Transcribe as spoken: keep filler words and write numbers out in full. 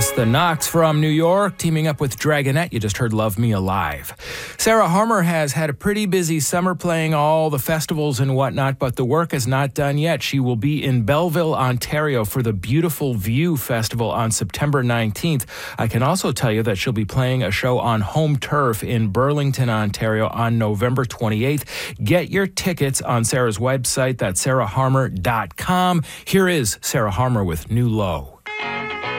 That's the Knox from New York, teaming up with Dragonette. You just heard Love Me Alive. Sarah Harmer has had a pretty busy summer playing all the festivals and whatnot, but the work is not done yet. She will be in Belleville, Ontario for the Beautiful View Festival on September nineteenth. I can also tell you that she'll be playing a show on home turf in Burlington, Ontario on November twenty-eighth. Get your tickets on Sarah's website. That's sarah harmer dot com. Here is Sarah Harmer with New Low.